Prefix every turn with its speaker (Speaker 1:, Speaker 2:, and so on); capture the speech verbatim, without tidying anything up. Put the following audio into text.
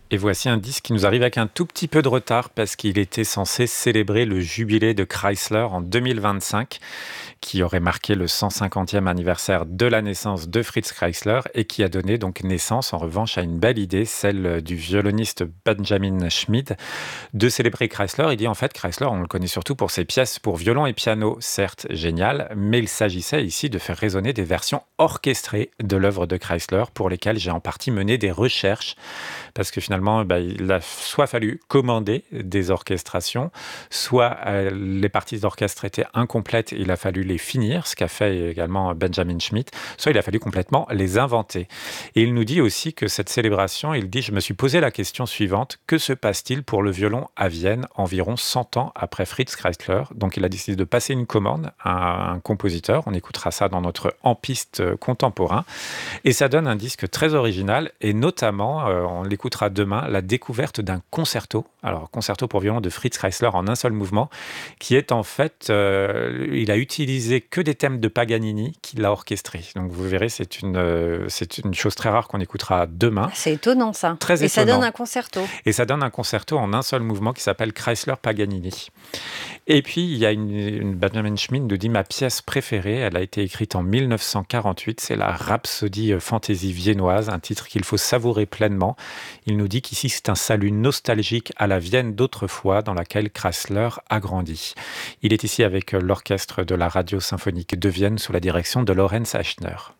Speaker 1: Et voici un disque qui nous arrive avec un tout petit peu de retard parce qu'il était censé célébrer le jubilé de Chrysler en deux mille vingt-cinq, qui aurait marqué le cent cinquantième anniversaire de la naissance de Fritz Chrysler et qui a donné donc naissance en revanche à une belle idée, celle du violoniste Benjamin Schmid, de célébrer Chrysler. Il dit en fait Chrysler, on le connaît surtout pour ses pièces pour violon et piano, certes géniales, mais il s'agissait ici de faire résonner des versions orchestrées de l'œuvre de Chrysler pour lesquelles j'ai en partie mené des recherches parce que finalement bah, il a soit fallu commander des orchestrations, soit euh, les parties d'orchestre étaient incomplètes, il a fallu les finir, ce qu'a fait également Benjamin Schmidt, soit il a fallu complètement les inventer. Et il nous dit aussi que cette célébration, il dit, je me suis posé la question suivante, que se passe-t-il pour le violon à Vienne environ cent ans après Fritz Chrysler? Donc il a décidé de passer une commande à un compositeur, on écoutera ça dans notre en piste contemporain, et ça donne un disque très original, et notamment, euh, on l'écoutera demain, la découverte d'un concerto, alors concerto pour violon de Fritz Chrysler en un seul mouvement, qui est en fait, euh, il a utilisé que des thèmes de Paganini qu'il a orchestrés. Donc vous verrez, c'est une, euh, c'est une chose très rare qu'on écoutera demain.
Speaker 2: C'est étonnant ça.
Speaker 1: Très
Speaker 2: Et ça
Speaker 1: étonnant.
Speaker 2: donne un concerto.
Speaker 1: Et ça donne un concerto en un seul mouvement qui s'appelle Chrysler Paganini. Et puis, il y a une, une Benjamin Schmidt nous dit ma pièce préférée, elle a été écrite en mille neuf cent quarante-huit, c'est la Rhapsodie Fantaisie viennoise, un titre qu'il faut savourer pleinement. Il nous dit qu'ici, c'est un salut nostalgique à la Vienne d'autrefois dans laquelle Chrysler a grandi. Il est ici avec l'orchestre de la Radio Symphonique de Vienne sous la direction de Lorenz Eichner.